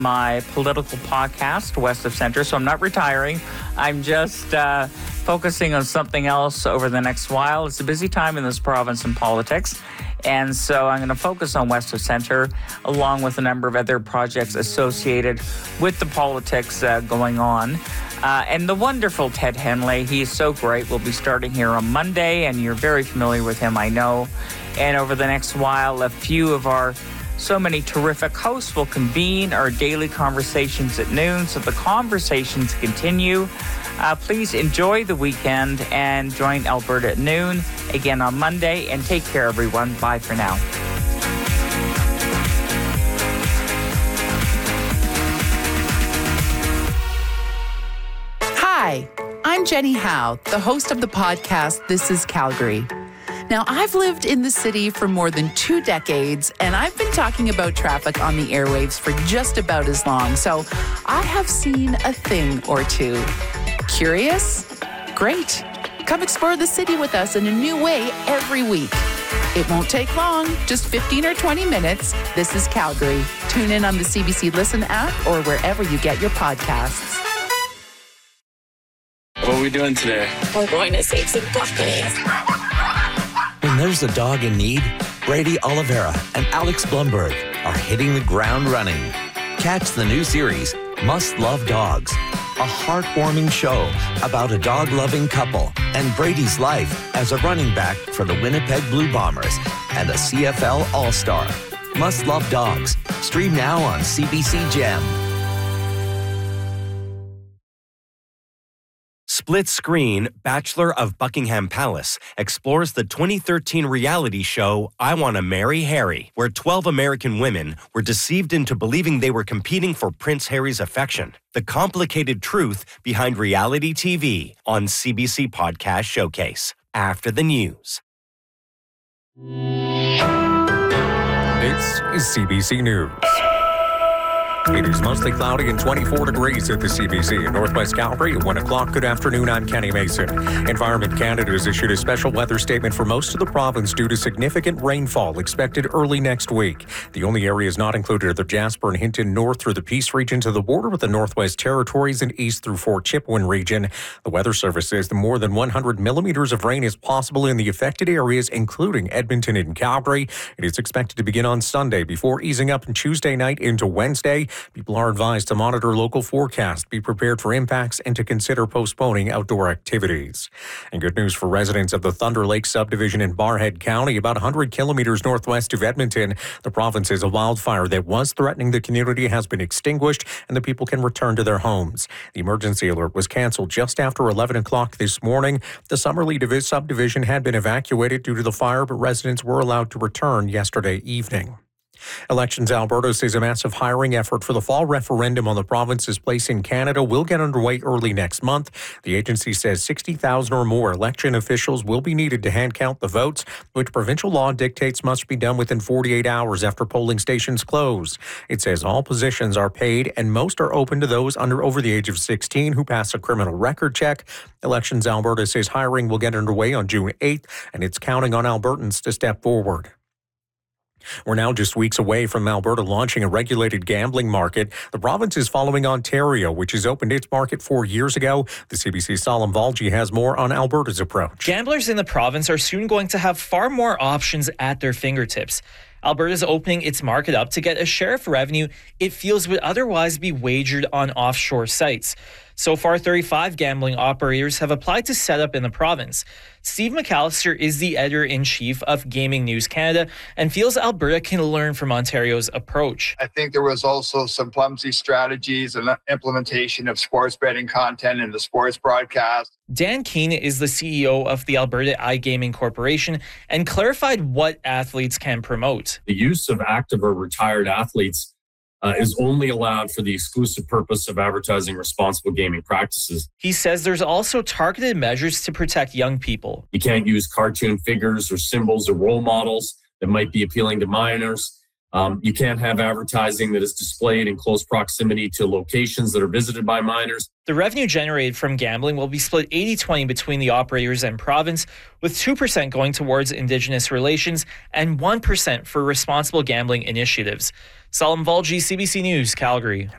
my political podcast, West of Center. So I'm not retiring. I'm just focusing on something else over the next while. It's a busy time in this province in politics. And so I'm going to focus on West of Center, along with a number of other projects associated with the politics going on. And the wonderful Ted Henley, he's so great, will be starting here on Monday, and you're very familiar with him, I know. And over the next while, a few of our so many terrific hosts will convene our daily conversations at noon. So the conversations continue. Please enjoy the weekend and join Alberta at noon again on Monday. And take care, everyone. Bye for now. Hi, I'm Jenny Howe, the host of the podcast This is Calgary. Now, I've lived in the city for more than 2 decades, and I've been talking about traffic on the airwaves for just about as long, so I have seen a thing or two. Curious? Great. Come explore the city with us in a new way every week. It won't take long, just 15 or 20 minutes. This is Calgary. Tune in on the CBC Listen app or wherever you get your podcasts. What are we doing today? We're going to save some puppies. When there's a dog in need, Brady Oliveira and Alex Blumberg are hitting the ground running. Catch the new series, Must Love Dogs, a heartwarming show about a dog-loving couple and Brady's life as a running back for the Winnipeg Blue Bombers and a CFL All-Star. Must Love Dogs. Stream now on CBC Gem. Split Screen, Bachelor of Buckingham Palace, explores the 2013 reality show I Want to Marry Harry, where 12 American women were deceived into believing they were competing for Prince Harry's affection. The complicated truth behind reality TV on CBC Podcast Showcase. After the news. This is CBC News. It is mostly cloudy and 24 degrees at the CBC in Northwest Calgary at 1 o'clock. Good afternoon, I'm Kenny Mason. Environment Canada has issued a special weather statement for most of the province due to significant rainfall expected early next week. The only areas not included are the Jasper and Hinton North through the Peace region to the border with the Northwest Territories and east through Fort Chipewyan region. The Weather Service says that more than 100 millimeters of rain is possible in the affected areas, including Edmonton and Calgary. It is expected to begin on Sunday before easing up on Tuesday night into Wednesday. People are advised to monitor local forecasts, be prepared for impacts, and to consider postponing outdoor activities. And good news for residents of the Thunder Lake subdivision in Barhead County, about 100 kilometers northwest of Edmonton. The province says a wildfire that was threatening the community has been extinguished, and the people can return to their homes. The emergency alert was canceled just after 11 o'clock this morning. The Summerlee subdivision had been evacuated due to the fire, but residents were allowed to return yesterday evening. Elections Alberta says a massive hiring effort for the fall referendum on the province's place in Canada will get underway early next month. The agency says 60,000 or more election officials will be needed to hand count the votes, which provincial law dictates must be done within 48 hours after polling stations close. It says all positions are paid and most are open to those over the age of 16 who pass a criminal record check. Elections Alberta says hiring will get underway on June 8th, and it's counting on Albertans to step forward. We're now just weeks away from Alberta launching a regulated gambling market. The province is following Ontario, which has opened its market 4 years ago. The CBC's Salim Valji has more on Alberta's approach. Gamblers in the province are soon going to have far more options at their fingertips. Alberta is opening its market up to get a share of revenue it feels would otherwise be wagered on offshore sites. So far, 35 gambling operators have applied to set up in the province. Steve McAllister is the editor-in-chief of Gaming News Canada and feels Alberta can learn from Ontario's approach. I think there was also some clumsy strategies and implementation of sports betting content in the sports broadcast. Dan Keane is the CEO of the Alberta iGaming Corporation and clarified what athletes can promote. The use of active or retired athletes is only allowed for the exclusive purpose of advertising responsible gaming practices. He says there's also targeted measures to protect young people. You can't use cartoon figures or symbols or role models that might be appealing to minors. You can't have advertising that is displayed in close proximity to locations that are visited by minors. The revenue generated from gambling will be split 80-20 between the operators and province, with 2% going towards Indigenous relations and 1% for responsible gambling initiatives. Salim Valji, CBC News, Calgary.